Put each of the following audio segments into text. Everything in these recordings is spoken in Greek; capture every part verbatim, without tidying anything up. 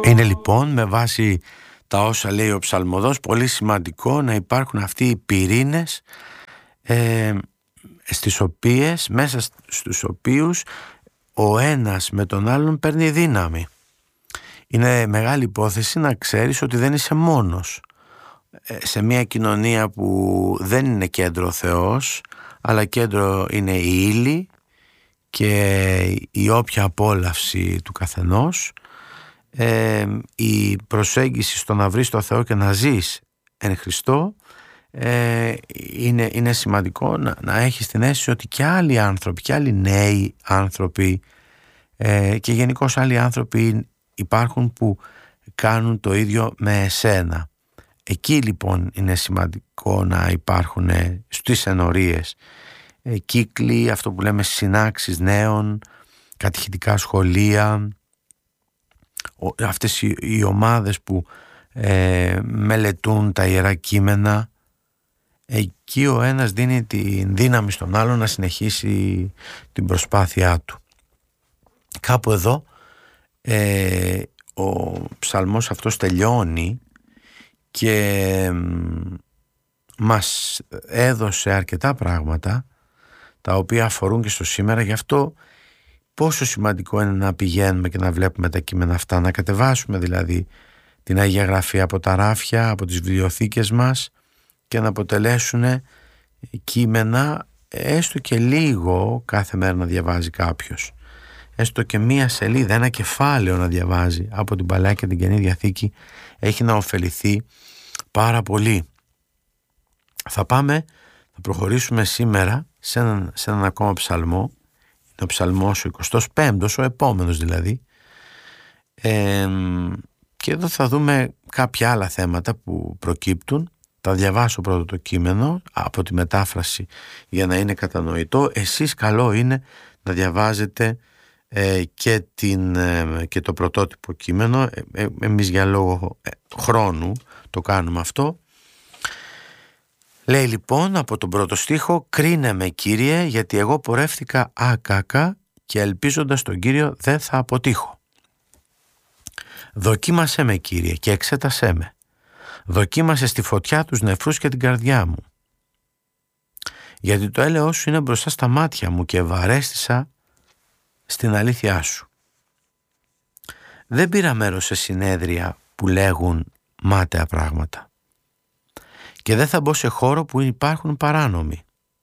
Είναι λοιπόν με βάση τα όσα λέει ο ψαλμοδός πολύ σημαντικό να υπάρχουν αυτοί οι πυρήνες ε, στις οποίες, μέσα στους οποίους ο ένας με τον άλλον παίρνει δύναμη. Είναι μεγάλη υπόθεση να ξέρεις ότι δεν είσαι μόνος. Σε μια κοινωνία που δεν είναι κέντρο ο Θεός, αλλά κέντρο είναι η ύλη και η όποια απόλαυση του καθενός, ε, η προσέγγιση στο να βρεις το Θεό και να ζεις εν Χριστώ, ε, είναι, είναι σημαντικό να, να έχεις την αίσθηση ότι και άλλοι άνθρωποι, και άλλοι νέοι άνθρωποι ε, και γενικώς άλλοι άνθρωποι υπάρχουν που κάνουν το ίδιο με εσένα. Εκεί λοιπόν είναι σημαντικό να υπάρχουν στις ενορίες ε, κύκλοι, αυτό που λέμε συνάξεις νέων, κατηχητικά σχολεία, ο, αυτές οι, οι ομάδες που ε, μελετούν τα Ιερά Κείμενα. Εκεί ο ένας δίνει τη δύναμη στον άλλον να συνεχίσει την προσπάθειά του. Κάπου εδώ ε, ο ψαλμός αυτός τελειώνει και μας έδωσε αρκετά πράγματα τα οποία αφορούν και στο σήμερα. Γι' αυτό πόσο σημαντικό είναι να πηγαίνουμε και να βλέπουμε τα κείμενα αυτά, να κατεβάσουμε δηλαδή την Αγία Γραφή από τα ράφια, από τις βιβλιοθήκες μας και να αποτελέσουν κείμενα έστω και λίγο κάθε μέρα να διαβάζει κάποιος. Έστω και μία σελίδα, ένα κεφάλαιο να διαβάζει από την Παλαιά και την Καινή Διαθήκη έχει να ωφεληθεί πάρα πολύ. Θα πάμε, θα προχωρήσουμε σήμερα σε έναν, σε έναν ακόμα ψαλμό. Είναι ο ψαλμός ο εικοστός πέμπτος, ο επόμενος δηλαδή. Ε, και εδώ θα δούμε κάποια άλλα θέματα που προκύπτουν. Θα διαβάσω πρώτο το κείμενο από τη μετάφραση για να είναι κατανοητό. Εσείς καλό είναι να διαβάζετε ε, και, την, ε, και το πρωτότυπο κείμενο. Ε, ε, εμείς για λόγο ε, χρόνου το κάνουμε αυτό. Λέει λοιπόν από τον πρώτο στίχο: «Κρίνε με, Κύριε, γιατί εγώ πορεύτηκα άκακα και ελπίζοντας τον Κύριο δεν θα αποτύχω. Δοκίμασέ με, Κύριε, και εξέτασέ με. Δοκίμασε στη φωτιά τους νεφρούς και την καρδιά μου. Γιατί το έλεος σου είναι μπροστά στα μάτια μου και βαρέστησα στην αλήθειά σου. Δεν πήρα μέρος σε συνέδρια που λέγουν μάταια πράγματα. Και δεν θα μπω σε χώρο που υπάρχουν παράνομοι.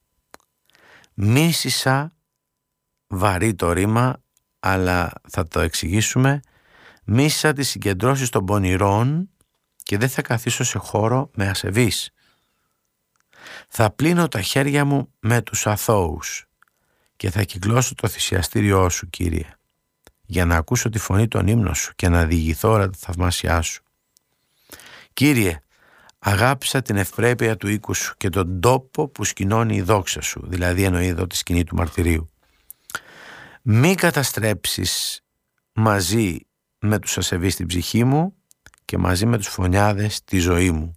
Μίσησα, βαρύ το ρήμα, αλλά θα το εξηγήσουμε. Μίσησα τις συγκεντρώσεις των πονηρών και δεν θα καθίσω σε χώρο με ασεβείς. Θα πλύνω τα χέρια μου με τους αθώους και θα κυκλώσω το θυσιαστήριό σου, Κύριε, για να ακούσω τη φωνή των ύμνων σου και να διηγηθώ όλα τα θαυμάσια σου. Κύριε, αγάπησα την ευπρέπεια του οίκου σου και τον τόπο που σκηνώνει η δόξα σου, δηλαδή εννοεί εδώ τη σκηνή του μαρτυρίου. Μη καταστρέψεις μαζί με τους ασεβείς την ψυχή μου και μαζί με τους φωνιάδες τη ζωή μου,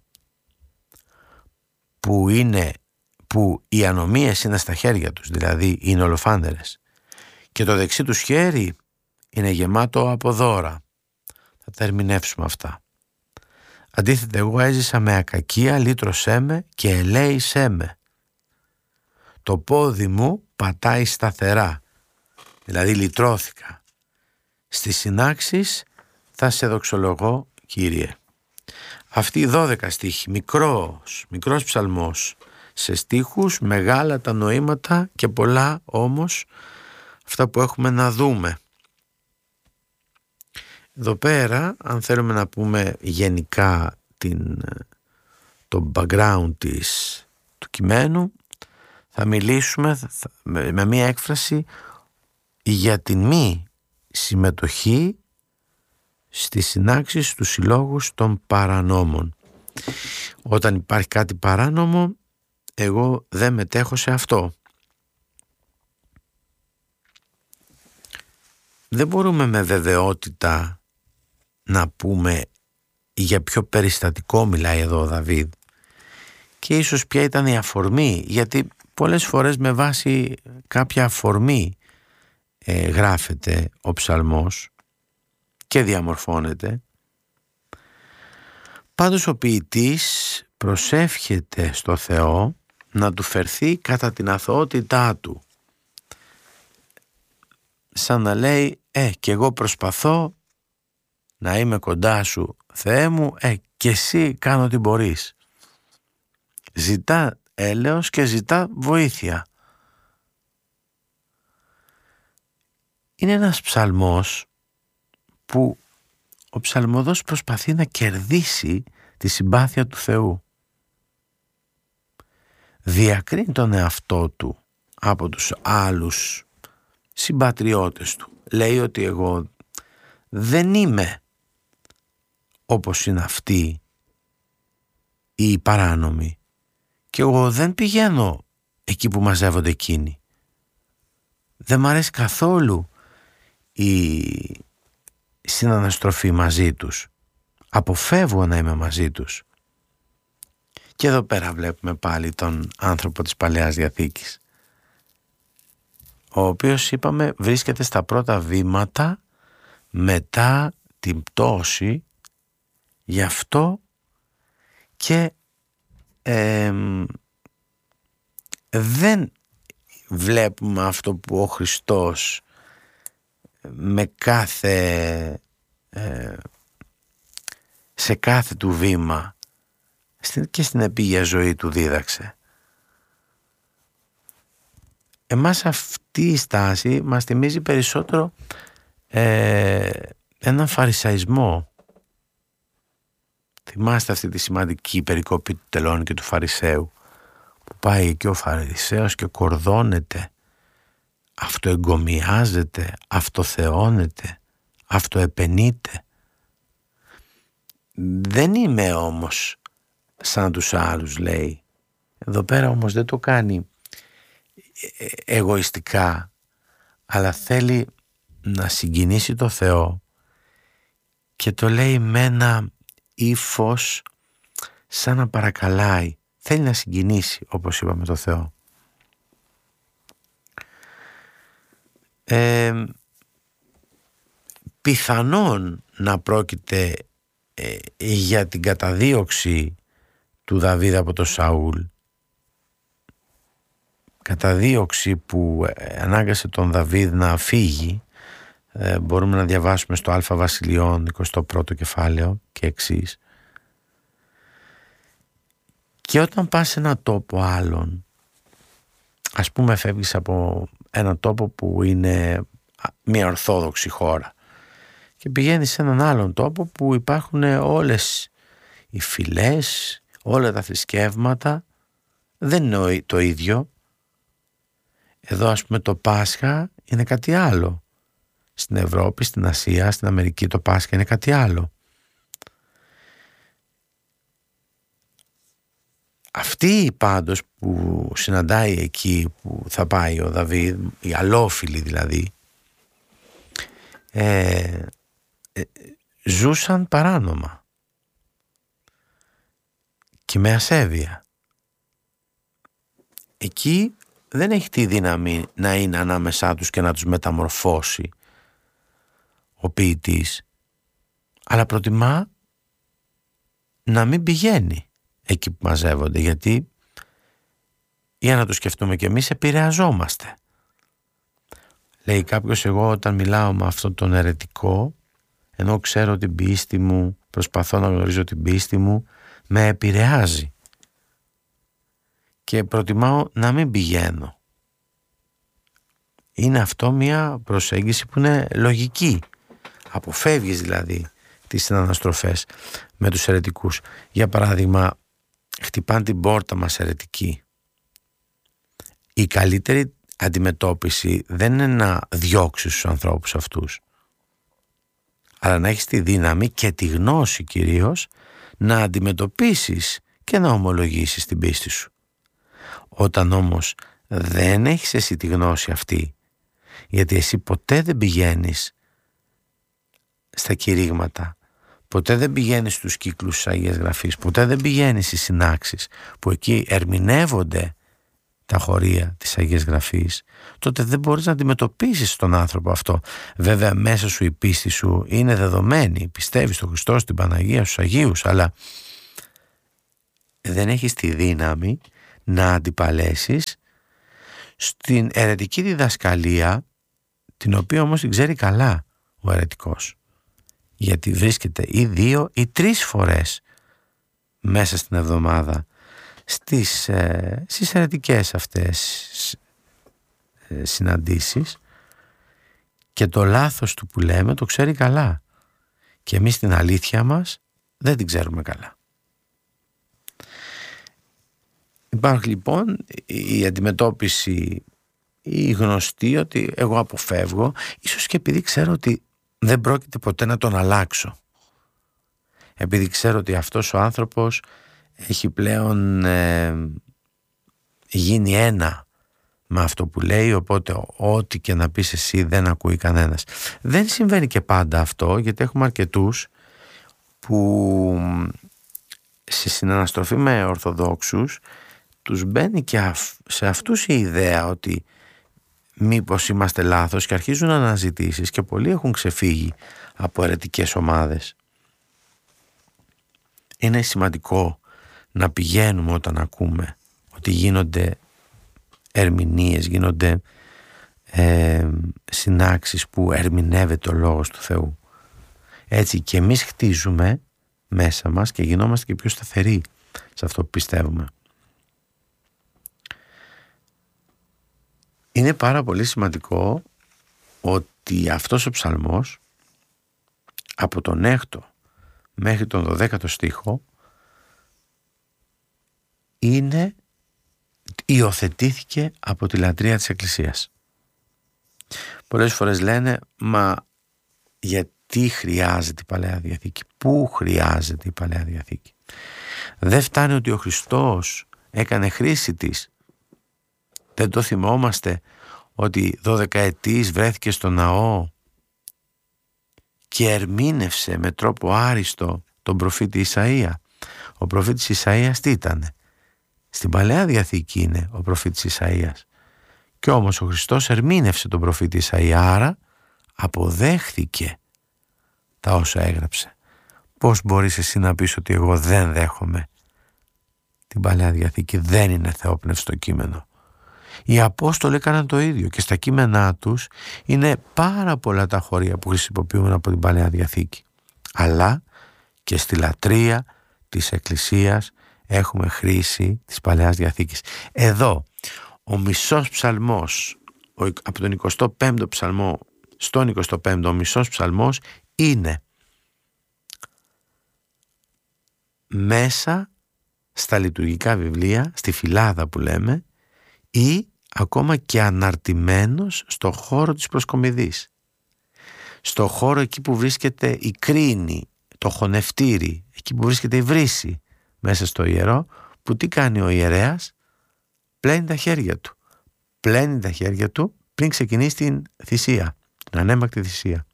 που, είναι, που οι ανομίες είναι στα χέρια τους, δηλαδή είναι ολοφάνερες, και το δεξί τους χέρι είναι γεμάτο από δώρα. Θα τα ερμηνεύσουμε αυτά. Αντίθετα, εγώ έζησα με ακακία, λύτρωσέ με και ελέησέ με. Το πόδι μου πατάει σταθερά, δηλαδή λυτρώθηκα. Στις συνάξεις θα σε δοξολογώ, Κύριε. Αυτή η δώδεκα στίχη, μικρός, μικρός ψαλμός, σε στίχους, μεγάλα τα νοήματα και πολλά όμως αυτά που έχουμε να δούμε. Εδώ πέρα, αν θέλουμε να πούμε γενικά την, το background της, του κειμένου, θα μιλήσουμε θα, με, με μία έκφραση για την μη συμμετοχή στις συνάξεις του συλλόγους των παρανόμων. Όταν υπάρχει κάτι παράνομο, εγώ δεν μετέχω σε αυτό. Δεν μπορούμε με βεβαιότητα να πούμε για ποιο περιστατικό μιλάει εδώ ο Δαβίδ και ίσως ποια ήταν η αφορμή, γιατί πολλές φορές με βάση κάποια αφορμή ε, γράφεται ο ψαλμός και διαμορφώνεται. Πάντως ο ποιητής προσεύχεται στο Θεό να του φερθεί κατά την αθωότητά του. Σαν να λέει, ε, και εγώ προσπαθώ να είμαι κοντά σου, Θεέ μου, ε, και εσύ κάνω ό,τι μπορείς. Ζητά έλεος και ζητά βοήθεια. Είναι ένας ψαλμός που ο ψαλμοδός προσπαθεί να κερδίσει τη συμπάθεια του Θεού. Διακρίνει τον εαυτό του από τους άλλους συμπατριώτες του. Λέει ότι εγώ δεν είμαι όπως είναι αυτοί οι παράνομοι και εγώ δεν πηγαίνω εκεί που μαζεύονται εκείνοι. Δεν μ' αρέσει καθόλου η συναναστροφή μαζί τους. Αποφεύγω να είμαι μαζί τους. Και εδώ πέρα βλέπουμε πάλι τον άνθρωπο της Παλαιάς Διαθήκης, ο οποίος, είπαμε, βρίσκεται στα πρώτα βήματα μετά την πτώση. Γι' αυτό και ε, δεν βλέπουμε αυτό που ο Χριστός με κάθε ε, σε κάθε του βήμα και στην επίγεια ζωή του δίδαξε. Εμάς αυτή η στάση μας θυμίζει περισσότερο ε, έναν φαρισαϊσμό. Θυμάστε αυτή τη σημαντική περικοπή του τελώνου και του Φαρισαίου, που πάει εκεί ο Φαρισαίος και κορδώνεται, αυτοεγκομιάζεται, αυτοθεώνεται, αυτοεπαινείται. Δεν είμαι όμως σαν τους άλλους, λέει. Εδώ πέρα όμως δεν το κάνει εγωιστικά, αλλά θέλει να συγκινήσει το Θεό και το λέει με ένα ύφος σαν να παρακαλάει. Θέλει να συγκινήσει, όπως είπαμε, το Θεό. Ε, πιθανόν να πρόκειται ε, για την καταδίωξη του Δαβίδ από τον Σαούλ, καταδίωξη που ανάγκασε τον Δαβίδ να φύγει. ε, μπορούμε να διαβάσουμε στο Α Βασιλειών εικοστό πρώτο κεφάλαιο και εξής. Και όταν πας σε ένα τόπο άλλον, ας πούμε φεύγεις από ένα τόπο που είναι μια ορθόδοξη χώρα και πηγαίνεις σε έναν άλλον τόπο που υπάρχουν όλες οι φυλές, όλα τα θρησκεύματα, δεν είναι το ίδιο. Εδώ, ας πούμε, το Πάσχα είναι κάτι άλλο. Στην Ευρώπη, στην Ασία, στην Αμερική το Πάσχα είναι κάτι άλλο. Αυτοί πάντως που συναντάει εκεί που θα πάει ο Δαβίδ, οι αλόφιλοι δηλαδή, ε, ε, ζούσαν παράνομα και με ασέβεια. Εκεί δεν έχει τη δύναμη να είναι ανάμεσά τους και να τους μεταμορφώσει ο ποιητής, αλλά προτιμά να μην πηγαίνει εκεί που μαζεύονται, γιατί, για να το σκεφτούμε κι εμείς, επηρεαζόμαστε. Λέει κάποιος, εγώ όταν μιλάω με αυτόν τον αιρετικό, ενώ ξέρω την πίστη μου, προσπαθώ να γνωρίζω την πίστη μου, με επηρεάζει και προτιμάω να μην πηγαίνω. Είναι αυτό μια προσέγγιση που είναι λογική. Αποφεύγεις δηλαδή τις συναναστροφές με τους αιρετικούς. Για παράδειγμα, χτυπάν την πόρτα μας αιρετικοί. Η καλύτερη αντιμετώπιση δεν είναι να διώξεις τους ανθρώπους αυτούς, αλλά να έχεις τη δύναμη και τη γνώση κυρίως να αντιμετωπίσεις και να ομολογήσεις την πίστη σου. Όταν όμως δεν έχεις εσύ τη γνώση αυτή, γιατί εσύ ποτέ δεν πηγαίνεις στα κηρύγματα, ποτέ δεν πηγαίνεις στους κύκλους της Αγίας Γραφής, ποτέ δεν πηγαίνεις στις συνάξεις που εκεί ερμηνεύονται τα χωρία της Αγίας Γραφής, τότε δεν μπορείς να αντιμετωπίσεις τον άνθρωπο αυτό. Βέβαια μέσα σου η πίστη σου είναι δεδομένη, πιστεύεις στον Χριστό, στην Παναγία, στους Αγίους, αλλά δεν έχεις τη δύναμη να αντιπαλέσεις στην αιρετική διδασκαλία, την οποία όμως την ξέρει καλά ο αιρετικός, γιατί βρίσκεται ή δύο ή τρεις φορές μέσα στην εβδομάδα στις, ε, στις αιρετικές αυτές ε, συναντήσεις, και το λάθος του που λέμε το ξέρει καλά, και εμείς την αλήθεια μας δεν την ξέρουμε καλά. Υπάρχει λοιπόν η αντιμετώπιση, η γνωστή, ότι εγώ αποφεύγω, ίσως και επειδή ξέρω ότι δεν πρόκειται ποτέ να τον αλλάξω, επειδή ξέρω ότι αυτός ο άνθρωπος έχει πλέον ε, γίνει ένα με αυτό που λέει, οπότε ό,τι και να πεις εσύ δεν ακούει κανένας. Δεν συμβαίνει και πάντα αυτό, γιατί έχουμε αρκετούς που σε συναναστροφή με Ορθοδόξους τους μπαίνει και σε αυτούς η ιδέα ότι μήπως είμαστε λάθος, και αρχίζουν αναζητήσεις, και πολλοί έχουν ξεφύγει από αιρετικές ομάδες. Είναι σημαντικό να πηγαίνουμε όταν ακούμε ότι γίνονται ερμηνείες, γίνονται ε, συνάξεις που ερμηνεύεται ο Λόγος του Θεού. Έτσι και εμείς χτίζουμε μέσα μας και γινόμαστε και πιο σταθεροί σε αυτό που πιστεύουμε. Είναι πάρα πολύ σημαντικό ότι αυτός ο ψαλμός από τον έκτο μέχρι τον δωδέκατο στίχο είναι, υιοθετήθηκε από τη λατρεία της Εκκλησίας. Πολλές φορές λένε, μα γιατί χρειάζεται η Παλαιά Διαθήκη, πού χρειάζεται η Παλαιά Διαθήκη? Δεν φτάνει ότι ο Χριστός έκανε χρήση της? Δεν το θυμόμαστε ότι δώδεκα ετής βρέθηκε στο ναό και ερμήνευσε με τρόπο άριστο τον προφήτη Ισαΐα? Ο προφήτης Ισαΐας τι ήτανε? Στην Παλαιά Διαθήκη είναι ο προφήτης Ισαΐας. Και όμως ο Χριστός ερμήνευσε τον προφήτη Ισαΐα, άρα αποδέχθηκε τα όσα έγραψε. Πώς μπορείς εσύ να πεις ότι εγώ δεν δέχομαι την Παλαιά Διαθήκη, δεν είναι θεόπνευστο κείμενο? Οι Απόστολοι έκαναν το ίδιο, και στα κείμενά τους είναι πάρα πολλά τα χωρία που χρησιμοποιούν από την Παλαιά Διαθήκη. Αλλά και στη λατρεία της Εκκλησίας έχουμε χρήση της Παλαιάς Διαθήκης. Εδώ ο μισός ψαλμός, ο, από τον εικοστό πέμπτο ψαλμό στον εικοστό πέμπτο, ο μισός ψαλμός είναι μέσα στα λειτουργικά βιβλία, στη φυλάδα που λέμε, ή ακόμα και αναρτημένος στο χώρο της προσκομιδής, στο χώρο εκεί που βρίσκεται η κρίνη, το χωνευτήρι, εκεί που βρίσκεται η βρύση μέσα στο ιερό, που τι κάνει ο ιερέας? Πλένει τα χέρια του. Πλένει τα χέρια του πριν ξεκινήσει την θυσία, την ανέμακτη θυσία.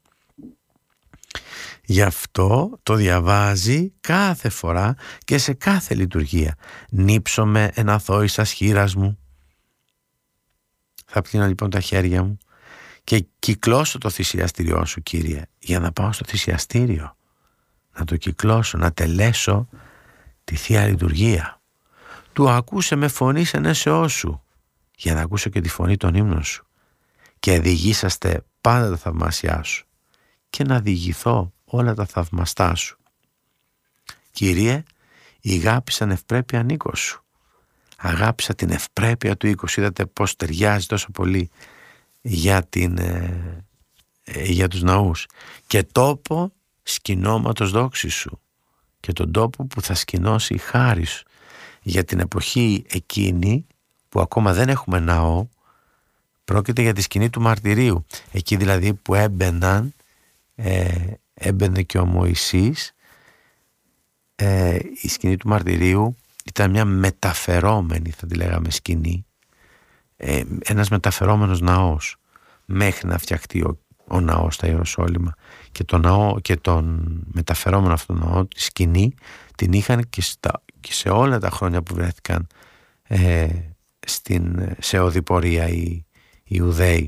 Γι' αυτό το διαβάζει κάθε φορά και σε κάθε λειτουργία. Νύψομαι εν αθώης χείρας μου. Θα πλύνω λοιπόν τα χέρια μου και κυκλώσω το θυσιαστήριό σου, Κύριε, για να πάω στο θυσιαστήριο, να το κυκλώσω, να τελέσω τη Θεία Λειτουργία. Του ακούσε με φωνή ενέσεώ σου, για να ακούσω και τη φωνή των ύμνων σου, και διηγήσαστε πάντα τα θαυμάσια σου, και να διηγηθώ όλα τα θαυμαστά σου. Κύριε, ηγάπησαν ευπρέπεια νίκος σου. Αγάπησα την ευπρέπεια του οίκους. Είδατε πως ταιριάζει τόσο πολύ για, την, ε, ε, για τους ναούς. Και τόπο σκηνώματος δόξη σου, και τον τόπο που θα σκηνώσει η χάρη σου. Για την εποχή εκείνη που ακόμα δεν έχουμε ναό, πρόκειται για τη σκηνή του μαρτυρίου. Εκεί δηλαδή που έμπαιναν, ε, έμπαινε και ο Μωυσής, ε, η σκηνή του μαρτυρίου ήταν μια μεταφερόμενη, θα τη λέγαμε, σκηνή, ε, ένας μεταφερόμενος ναός, μέχρι να φτιαχτεί ο, ο ναός στα Ιεροσόλυμα. Και το ναό και τον μεταφερόμενο αυτό ναό, τη σκηνή, την είχαν και, στα, και σε όλα τα χρόνια που βρέθηκαν ε, στην, σε οδηπορία οι, οι Ιουδαίοι.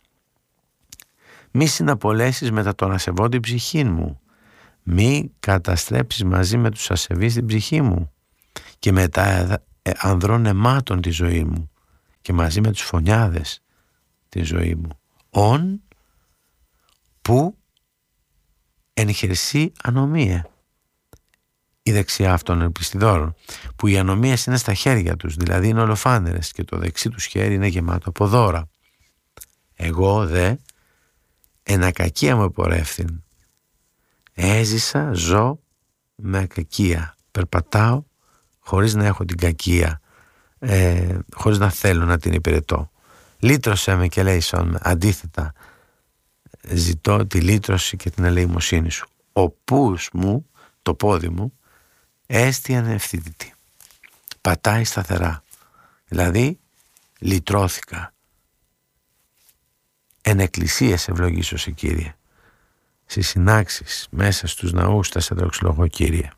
Μη συναπολέσεις μετά τον ασεβό την ψυχή μου, μη καταστρέψεις μαζί με τους ασεβείς την ψυχή μου και μετά ε, ανδρών αιμάτων τη ζωή μου και μαζί με τους φωνιάδες τη ζωή μου. Ον που εν χερσή ανομία. Η δεξιά αυτών ελπιστιδόρων, που οι ανομίες είναι στα χέρια τους, δηλαδή είναι ολοφάνερες και το δεξί τους χέρι είναι γεμάτο από δώρα. Εγώ δε εν ακακία μου επορεύθην. Έζησα, ζω με ακακία. Περπατάω χωρίς να έχω την κακία, ε, χωρίς να θέλω να την υπηρετώ. Λύτρωσέ με και λέησον με. Αντίθετα, ζητώ τη λύτρωση και την ελεημοσύνη σου. Ο πούς μου, το πόδι μου, έστι ανευθύτητη. Πατάει σταθερά. Δηλαδή, λυτρώθηκα. Εν εκκλησίες ευλογήσω σε Κύριε. Στις συνάξεις, μέσα στους ναούς τα σε δοξολογώ Κύριε.